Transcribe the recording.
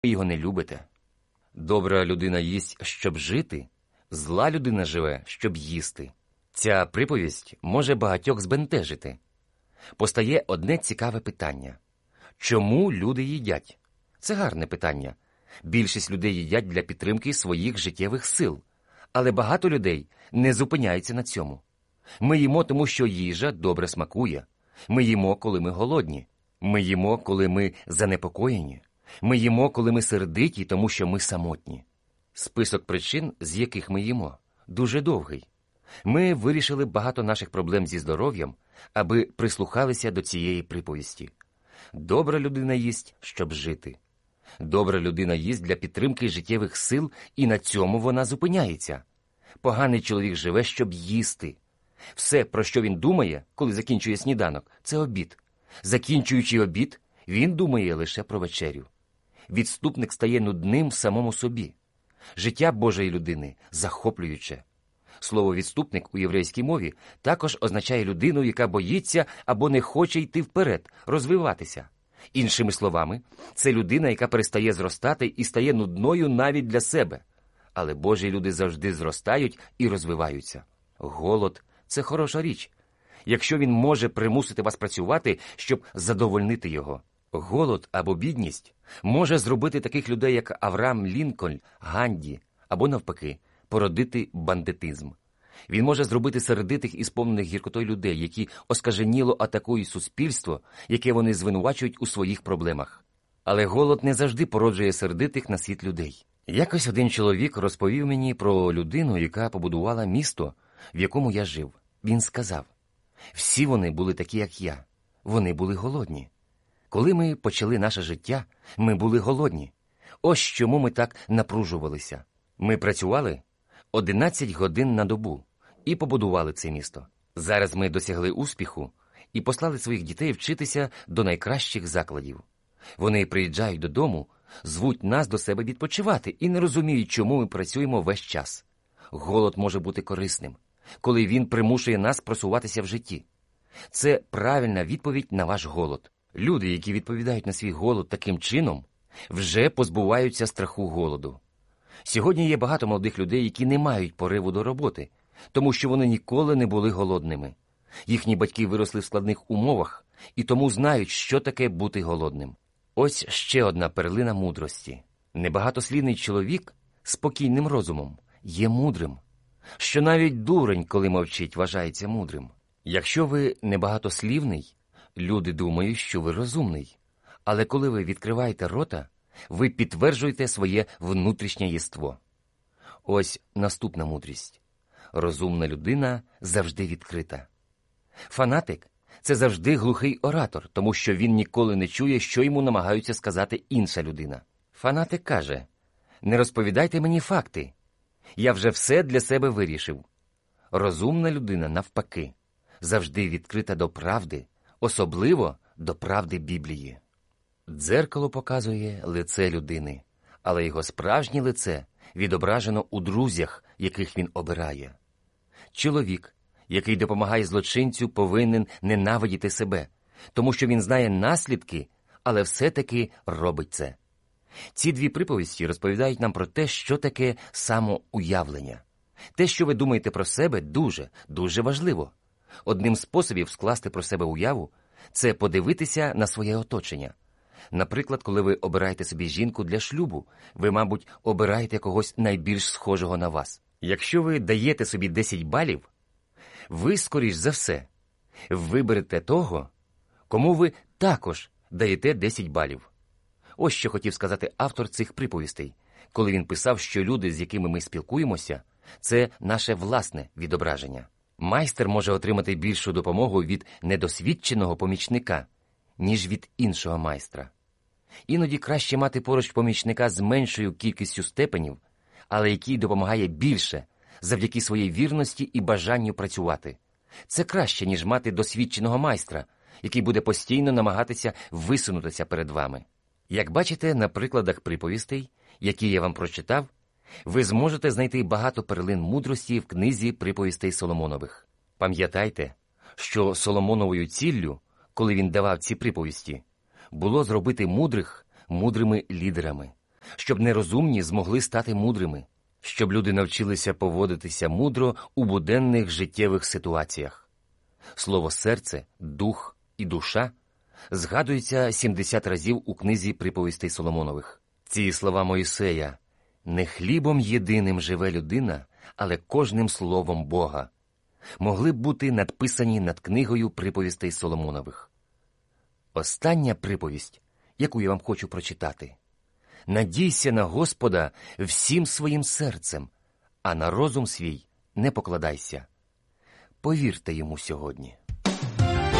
ви його не любите. Добра людина їсть, щоб жити, зла людина живе, щоб їсти. Ця приповість може багатьох збентежити. Постає одне цікаве питання. Чому люди їдять? Це гарне питання. Більшість людей їдять для підтримки своїх життєвих сил. Але багато людей не зупиняються на цьому. Ми їмо, тому що їжа добре смакує. Ми їмо, коли ми голодні. Ми їмо, коли ми занепокоєні. Ми їмо, коли ми сердиті, тому що ми самотні. Список причин, з яких ми їмо, дуже довгий. Ми вирішили багато наших проблем зі здоров'ям, аби прислухалися до цієї приповісті. Добра людина їсть, щоб жити. Добра людина їсть для підтримки життєвих сил, і на цьому вона зупиняється. Поганий чоловік живе, щоб їсти. Все, про що він думає, коли закінчує сніданок, це обід. Закінчуючи обід, він думає лише про вечерю. Відступник стає нудним в самому собі. Життя Божої людини захоплююче. Слово «відступник» у єврейській мові також означає людину, яка боїться або не хоче йти вперед, розвиватися. Іншими словами, це людина, яка перестає зростати і стає нудною навіть для себе. Але Божі люди завжди зростають і розвиваються. Голод – це хороша річ, якщо він може примусити вас працювати, щоб задовольнити його. Голод або бідність може зробити таких людей, як Авраам Лінкольн, Ганді, або навпаки, породити бандитизм. Він може зробити сердитих і сповнених гіркотою людей, які оскаженіло атакують суспільство, яке вони звинувачують у своїх проблемах. Але голод не завжди породжує сердитих на світ людей. Якось один чоловік розповів мені про людину, яка побудувала місто, в якому я жив. Він сказав: «Всі вони були такі, як я. Вони були голодні. Коли ми почали наше життя, ми були голодні. Ось чому ми так напружувалися. Ми працювали 11 годин на добу і побудували це місто. Зараз ми досягли успіху і послали своїх дітей вчитися до найкращих закладів. Вони приїжджають додому, звуть нас до себе відпочивати і не розуміють, чому ми працюємо весь час. Голод може бути корисним, коли він примушує нас просуватися в житті. Це правильна відповідь на ваш голод. Люди, які відповідають на свій голод таким чином, вже позбуваються страху голоду. Сьогодні є багато молодих людей, які не мають пориву до роботи, тому що вони ніколи не були голодними. Їхні батьки виросли в складних умовах і тому знають, що таке бути голодним. Ось ще одна перлина мудрості. Небагатослівний чоловік з спокійним розумом є мудрим, що навіть дурень, коли мовчить, вважається мудрим. Якщо ви небагатослівний, люди думають, що ви розумний. Але коли ви відкриваєте рота, ви підтверджуєте своє внутрішнє єство. Ось наступна мудрість. Розумна людина завжди відкрита. Фанатик – це завжди глухий оратор, тому що він ніколи не чує, що йому намагаються сказати інша людина. Фанатик каже: «Не розповідайте мені факти. Я вже все для себе вирішив». Розумна людина, навпаки, завжди відкрита до правди, особливо до правди Біблії. Дзеркало показує лице людини, але його справжнє лице відображено у друзях, яких він обирає. Чоловік, який допомагає злочинцю, повинен ненавидіти себе, тому що він знає наслідки, але все-таки робить це. Ці дві приповісті розповідають нам про те, що таке самоуявлення. Те, що ви думаєте про себе, дуже важливо. Одним з способів скласти про себе уяву – це подивитися на своє оточення. Наприклад, коли ви обираєте собі жінку для шлюбу, ви, мабуть, обираєте когось найбільш схожого на вас. Якщо ви даєте собі 10 балів, ви, скоріш за все, виберете того, кому ви також даєте 10 балів. Ось що хотів сказати автор цих приповістей, коли він писав, що люди, з якими ми спілкуємося, це наше власне відображення. Майстер може отримати більшу допомогу від недосвідченого помічника, ніж від іншого майстра. Іноді краще мати поруч помічника з меншою кількістю степенів, але який допомагає більше завдяки своїй вірності і бажанню працювати. Це краще, ніж мати досвідченого майстра, який буде постійно намагатися висунутися перед вами. Як бачите на прикладах приповістей, які я вам прочитав, ви зможете знайти багато перлин мудрості в книзі приповістей Соломонових. Пам'ятайте, що Соломоновою ціллю, коли він давав ці приповісті, було зробити мудрих мудрими лідерами, щоб нерозумні змогли стати мудрими, щоб люди навчилися поводитися мудро у буденних життєвих ситуаціях. Слово «серце», «дух» і «душа» згадуються 70 разів у книзі приповістей Соломонових. Ці слова Мойсея «Не хлібом єдиним живе людина, але кожним словом Бога» могли б бути надписані над книгою приповістей Соломонових. Остання приповість, яку я вам хочу прочитати. «Надійся на Господа всім своїм серцем, а на розум свій не покладайся». Повірте йому сьогодні.